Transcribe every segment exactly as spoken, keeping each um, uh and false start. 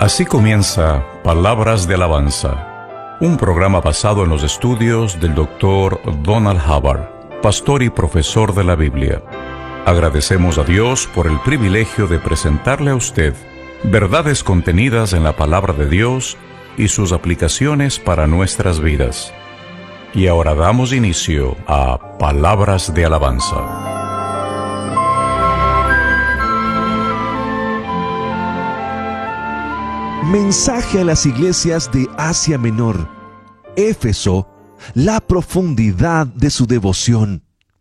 Así comienza Palabras de Alabanza, un programa basado en los estudios del doctor Donald Hubbard, pastor y profesor de la Biblia. Agradecemos a Dios por el privilegio de presentarle a usted verdades contenidas en la palabra de Dios y sus aplicaciones para nuestras vidas. Y ahora damos inicio a Palabras de Alabanza. Mensaje a las iglesias de Asia Menor. Éfeso, la profundidad de su devoción.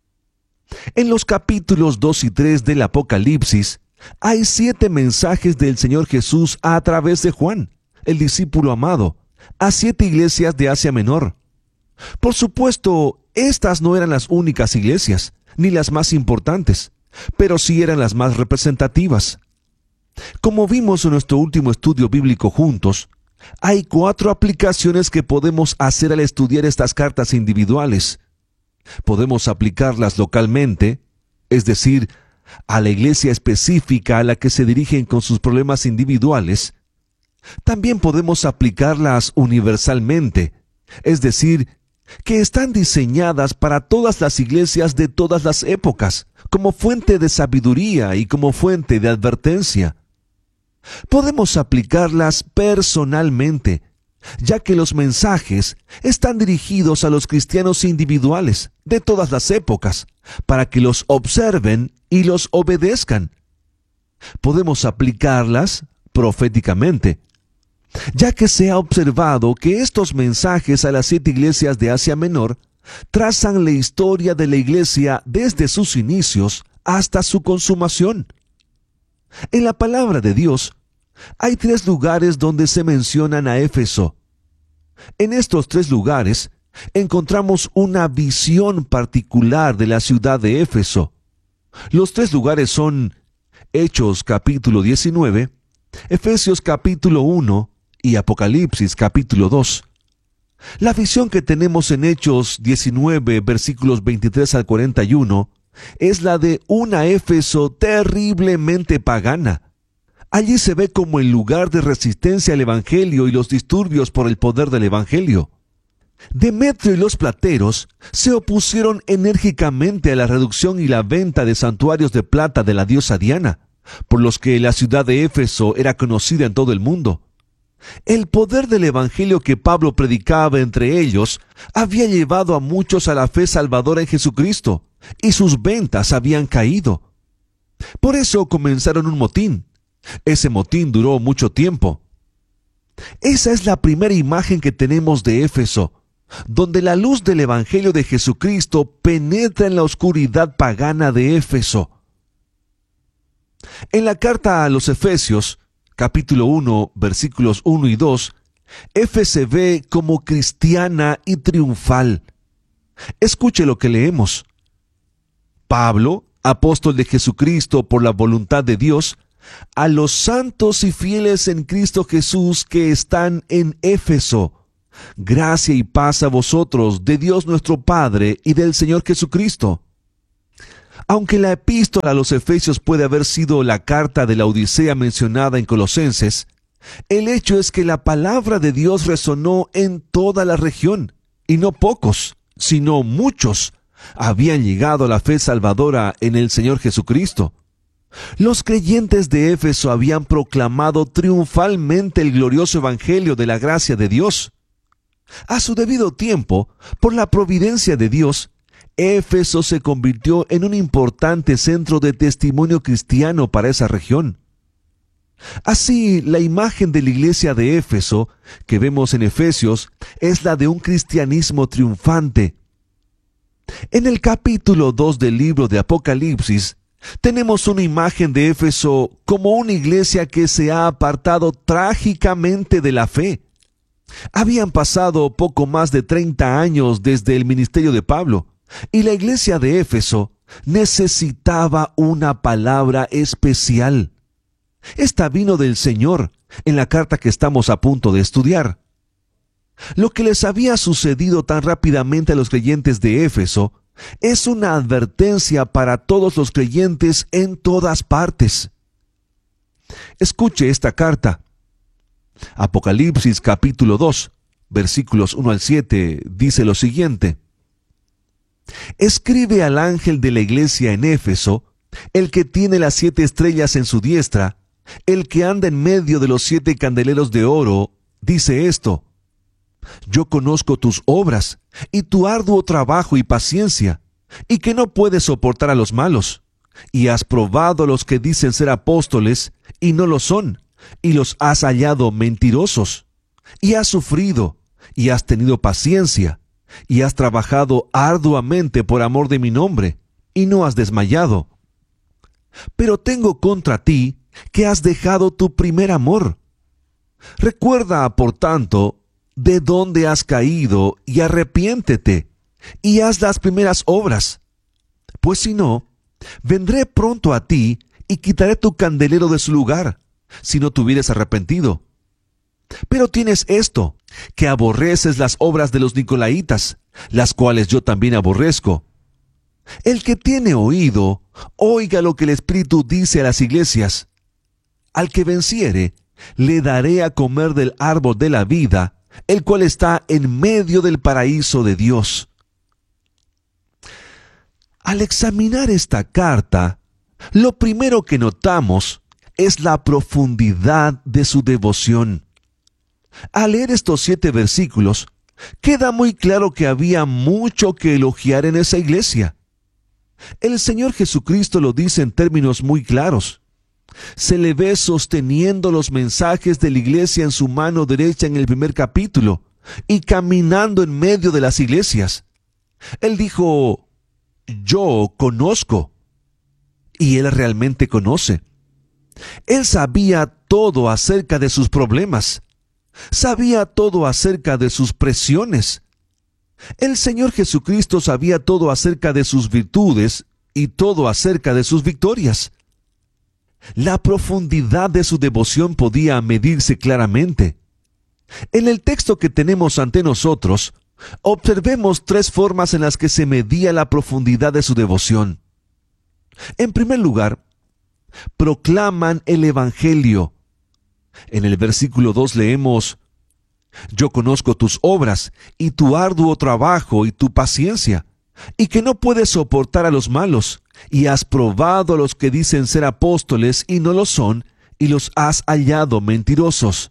En los capítulos dos y tres del Apocalipsis, hay siete mensajes del Señor Jesús a través de Juan, el discípulo amado, a siete iglesias de Asia Menor. Por supuesto, estas no eran las únicas iglesias, ni las más importantes, pero sí eran las más representativas. Como vimos en nuestro último estudio bíblico juntos, hay cuatro aplicaciones que podemos hacer al estudiar estas cartas individuales. Podemos aplicarlas localmente, es decir, a la iglesia específica a la que se dirigen con sus problemas individuales. También podemos aplicarlas universalmente, es decir, que están diseñadas para todas las iglesias de todas las épocas, como fuente de sabiduría y como fuente de advertencia. Podemos aplicarlas personalmente, ya que los mensajes están dirigidos a los cristianos individuales de todas las épocas, para que los observen y los obedezcan. Podemos aplicarlas proféticamente, ya que se ha observado que estos mensajes a las siete iglesias de Asia Menor trazan la historia de la iglesia desde sus inicios hasta su consumación. En la palabra de Dios, hay tres lugares donde se mencionan a Éfeso. En estos tres lugares, encontramos una visión particular de la ciudad de Éfeso. Los tres lugares son Hechos capítulo diecinueve, Efesios capítulo uno y Apocalipsis capítulo dos. La visión que tenemos en Hechos diecinueve, versículos veintitrés al cuarenta y uno, es la de una Éfeso terriblemente pagana. Allí se ve como el lugar de resistencia al Evangelio y los disturbios por el poder del Evangelio. Demetrio y los plateros se opusieron enérgicamente a la reducción y la venta de santuarios de plata de la diosa Diana, por los que la ciudad de Éfeso era conocida en todo el mundo. El poder del Evangelio que Pablo predicaba entre ellos había llevado a muchos a la fe salvadora en Jesucristo, y sus ventas habían caído. Por eso comenzaron un motín. Ese motín duró mucho tiempo. Esa es la primera imagen que tenemos de Éfeso, donde la luz del Evangelio de Jesucristo penetra en la oscuridad pagana de Éfeso. En la carta a los Efesios, capítulo uno, versículos uno y dos, Éfeso se ve como cristiana y triunfal. Escuche lo que leemos. Pablo, apóstol de Jesucristo por la voluntad de Dios, a los santos y fieles en Cristo Jesús que están en Éfeso. Gracia y paz a vosotros, de Dios nuestro Padre y del Señor Jesucristo. Aunque la epístola a los Efesios puede haber sido la carta de la Odisea mencionada en Colosenses, el hecho es que la palabra de Dios resonó en toda la región, y no pocos, sino muchos, habían llegado a la fe salvadora en el Señor Jesucristo. Los creyentes de Éfeso habían proclamado triunfalmente el glorioso evangelio de la gracia de Dios. A su debido tiempo, por la providencia de Dios, Éfeso se convirtió en un importante centro de testimonio cristiano para esa región. Así, la imagen de la iglesia de Éfeso que vemos en Efesios es la de un cristianismo triunfante. En el capítulo dos del libro de Apocalipsis, tenemos una imagen de Éfeso como una iglesia que se ha apartado trágicamente de la fe. Habían pasado poco más de treinta años desde el ministerio de Pablo, y la iglesia de Éfeso necesitaba una palabra especial. Esta vino del Señor en la carta que estamos a punto de estudiar. Lo que les había sucedido tan rápidamente a los creyentes de Éfeso es una advertencia para todos los creyentes en todas partes. Escuche esta carta. Apocalipsis capítulo dos, versículos uno al siete, dice lo siguiente: Escribe al ángel de la iglesia en Éfeso, el que tiene las siete estrellas en su diestra, el que anda en medio de los siete candeleros de oro, dice esto: Yo conozco tus obras, y tu arduo trabajo y paciencia, y que no puedes soportar a los malos, y has probado a los que dicen ser apóstoles, y no lo son, y los has hallado mentirosos, y has sufrido, y has tenido paciencia, y has trabajado arduamente por amor de mi nombre, y no has desmayado. Pero tengo contra ti que has dejado tu primer amor. Recuerda, por tanto, de dónde has caído, y arrepiéntete, y haz las primeras obras. Pues si no, vendré pronto a ti, y quitaré tu candelero de su lugar, si no te hubieres arrepentido. Pero tienes esto, que aborreces las obras de los nicolaitas, las cuales yo también aborrezco. El que tiene oído, oiga lo que el Espíritu dice a las iglesias. Al que venciere, le daré a comer del árbol de la vida, el cual está en medio del paraíso de Dios. Al examinar esta carta, lo primero que notamos es la profundidad de su devoción. Al leer estos siete versículos, queda muy claro que había mucho que elogiar en esa iglesia. El Señor Jesucristo lo dice en términos muy claros. Se le ve sosteniendo los mensajes de la iglesia en su mano derecha en el primer capítulo y caminando en medio de las iglesias. Él dijo: yo conozco. Y él realmente conoce. Él sabía todo acerca de sus problemas. Sabía todo acerca de sus presiones. El Señor Jesucristo sabía todo acerca de sus virtudes y todo acerca de sus victorias. La profundidad de su devoción podía medirse claramente. En el texto que tenemos ante nosotros, observemos tres formas en las que se medía la profundidad de su devoción. En primer lugar, proclaman el Evangelio. En el versículo dos leemos: Yo conozco tus obras, y tu arduo trabajo, y tu paciencia, y que no puedes soportar a los malos, y has probado a los que dicen ser apóstoles, y no lo son, y los has hallado mentirosos.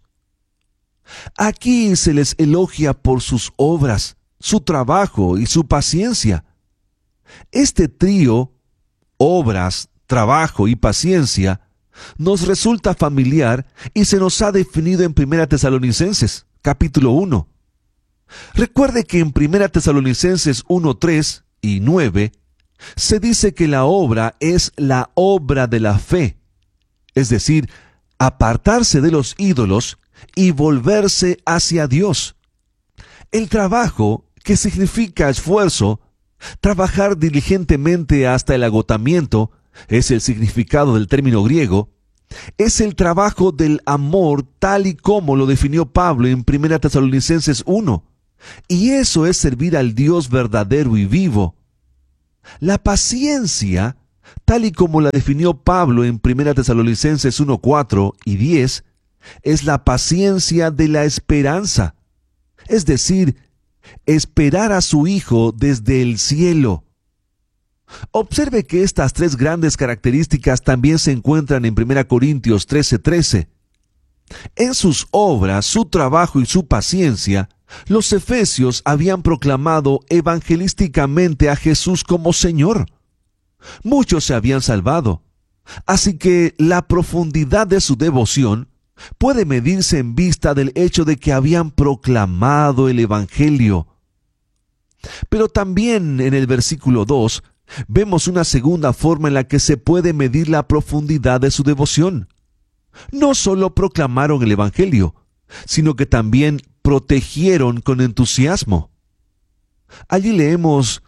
Aquí se les elogia por sus obras, su trabajo y su paciencia. Este trío, obras, trabajo y paciencia, nos resulta familiar y se nos ha definido en Primera Tesalonicenses, capítulo uno. Recuerde que en Primera Tesalonicenses uno, tres y nueve se dice que la obra es la obra de la fe, es decir, apartarse de los ídolos y volverse hacia Dios. El trabajo, que significa esfuerzo, trabajar diligentemente hasta el agotamiento, es el significado del término griego, es el trabajo del amor tal y como lo definió Pablo en Primera Tesalonicenses uno, y eso es servir al Dios verdadero y vivo. La paciencia, tal y como la definió Pablo en Primera Tesalonicenses uno, cuatro y diez, es la paciencia de la esperanza, es decir, esperar a su Hijo desde el cielo. Observe que estas tres grandes características también se encuentran en Primera Corintios trece, trece. En sus obras, su trabajo y su paciencia, los efesios habían proclamado evangelísticamente a Jesús como Señor. Muchos se habían salvado, así que la profundidad de su devoción puede medirse en vista del hecho de que habían proclamado el Evangelio. Pero también en el versículo dos vemos una segunda forma en la que se puede medir la profundidad de su devoción. No solo proclamaron el Evangelio, sino que también protegieron con entusiasmo. Allí leemos: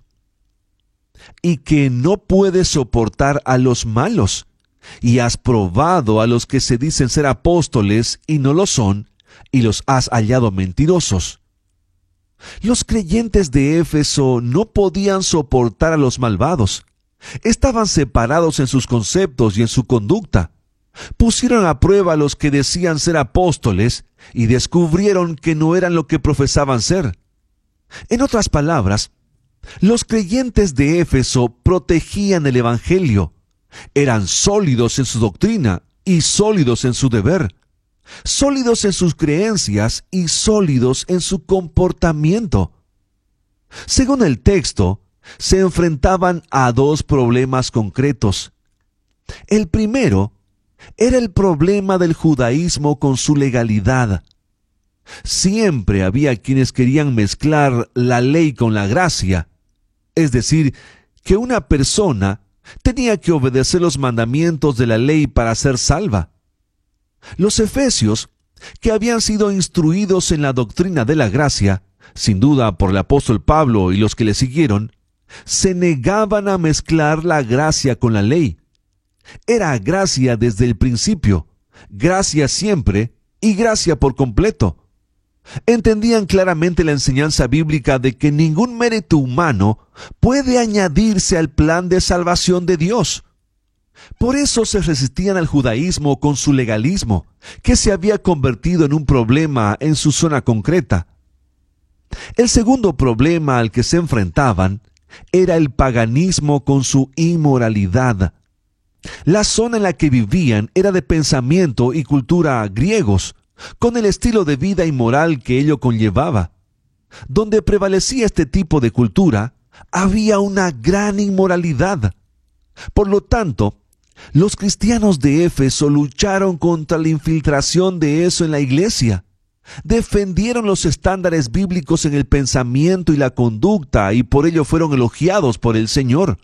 y que no puedes soportar a los malos, y has probado a los que se dicen ser apóstoles y no lo son, y los has hallado mentirosos. Los creyentes de Éfeso no podían soportar a los malvados. Estaban separados en sus conceptos y en su conducta. pusieron a prueba a los que decían ser apóstoles y descubrieron que no eran lo que profesaban ser. En otras palabras, los creyentes de Éfeso protegían el Evangelio, eran sólidos en su doctrina y sólidos en su deber, sólidos en sus creencias y sólidos en su comportamiento. Según el texto, se enfrentaban a dos problemas concretos. El primero era el problema del judaísmo con su legalidad. Siempre había quienes querían mezclar la ley con la gracia, es decir, que una persona tenía que obedecer los mandamientos de la ley para ser salva. Los efesios, que habían sido instruidos en la doctrina de la gracia, sin duda por el apóstol Pablo y los que le siguieron, se negaban a mezclar la gracia con la ley. Era gracia desde el principio, gracia siempre y gracia por completo. Entendían claramente la enseñanza bíblica de que ningún mérito humano puede añadirse al plan de salvación de Dios. Por eso se resistían al judaísmo con su legalismo, que se había convertido en un problema en su zona concreta. El segundo problema al que se enfrentaban era el paganismo con su inmoralidad. La zona en la que vivían era de pensamiento y cultura griegos, con el estilo de vida inmoral que ello conllevaba. Donde prevalecía este tipo de cultura, había una gran inmoralidad. Por lo tanto, los cristianos de Éfeso lucharon contra la infiltración de eso en la iglesia. Defendieron los estándares bíblicos en el pensamiento y la conducta, y por ello fueron elogiados por el Señor.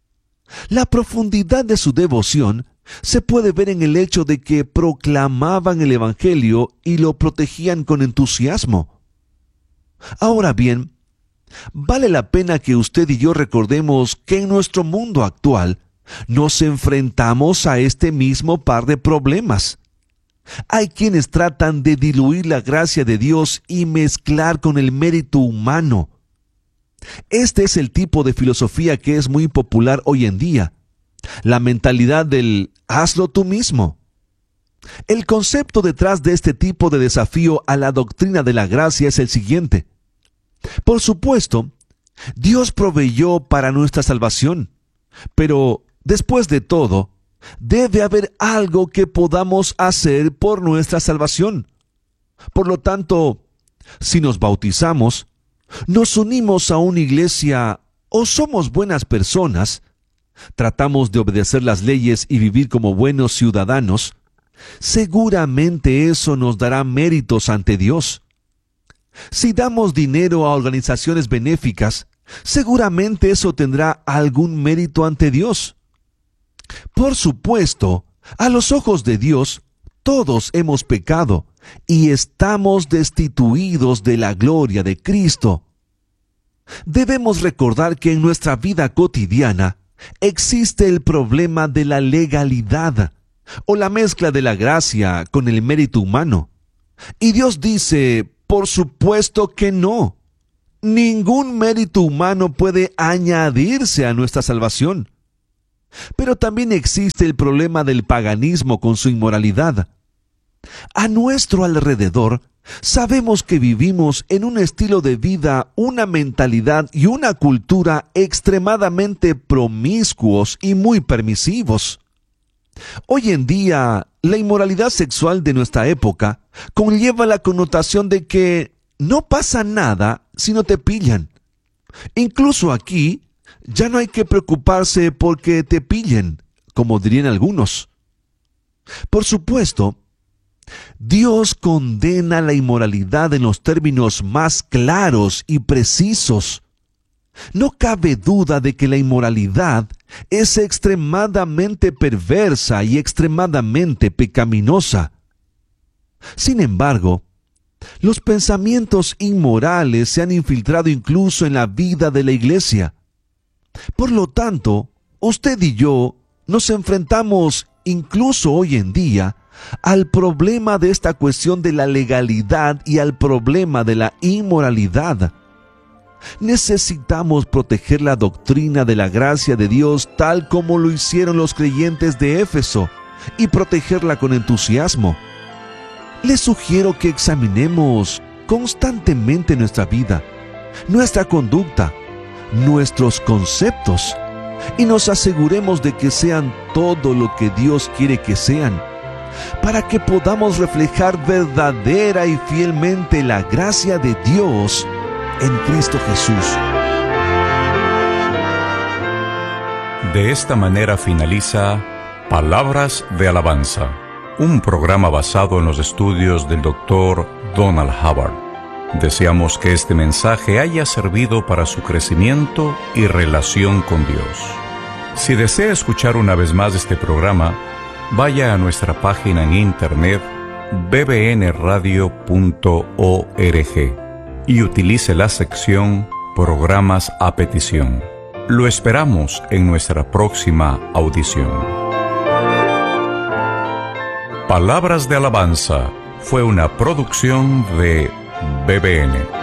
La profundidad de su devoción se puede ver en el hecho de que proclamaban el Evangelio y lo protegían con entusiasmo. Ahora bien, vale la pena que usted y yo recordemos que en nuestro mundo actual nos enfrentamos a este mismo par de problemas. Hay quienes tratan de diluir la gracia de Dios y mezclar con el mérito humano. Este es el tipo de filosofía que es muy popular hoy en día. La mentalidad del hazlo tú mismo. El concepto detrás de este tipo de desafío a la doctrina de la gracia es el siguiente. Por supuesto, Dios proveyó para nuestra salvación, pero después de todo, debe haber algo que podamos hacer por nuestra salvación. Por lo tanto, si nos bautizamos, nos unimos a una iglesia o somos buenas personas, tratamos de obedecer las leyes y vivir como buenos ciudadanos, seguramente eso nos dará méritos ante Dios. Si damos dinero a organizaciones benéficas, seguramente eso tendrá algún mérito ante Dios. Por supuesto, a los ojos de Dios, todos hemos pecado y estamos destituidos de la gloria de Cristo. Debemos recordar que en nuestra vida cotidiana existe el problema de la legalidad o la mezcla de la gracia con el mérito humano. Y Dios dice, por supuesto que no. Ningún mérito humano puede añadirse a nuestra salvación. Pero también existe el problema del paganismo con su inmoralidad. A nuestro alrededor, sabemos que vivimos en un estilo de vida, una mentalidad y una cultura extremadamente promiscuos y muy permisivos. Hoy en día, la inmoralidad sexual de nuestra época conlleva la connotación de que no pasa nada si no te pillan. Incluso aquí, ya no hay que preocuparse porque te pillen, como dirían algunos. Por supuesto, Dios condena la inmoralidad en los términos más claros y precisos. No cabe duda de que la inmoralidad es extremadamente perversa y extremadamente pecaminosa. Sin embargo, los pensamientos inmorales se han infiltrado incluso en la vida de la iglesia. Por lo tanto, usted y yo nos enfrentamos incluso hoy en día al problema de esta cuestión de la legalidad y al problema de la inmoralidad. Necesitamos proteger la doctrina de la gracia de Dios tal como lo hicieron los creyentes de Éfeso y protegerla con entusiasmo. Les sugiero que examinemos constantemente nuestra vida, nuestra conducta, nuestros conceptos, y nos aseguremos de que sean todo lo que Dios quiere que sean, para que podamos reflejar verdadera y fielmente la gracia de Dios en Cristo Jesús. De esta manera finaliza Palabras de Alabanza, un programa basado en los estudios del doctor Donald Hubbard. Deseamos que este mensaje haya servido para su crecimiento y relación con Dios. Si desea escuchar una vez más este programa, vaya a nuestra página en internet b b n radio punto org y utilice la sección Programas a petición. Lo esperamos en nuestra próxima audición. Palabras de Alabanza fue una producción de B B N.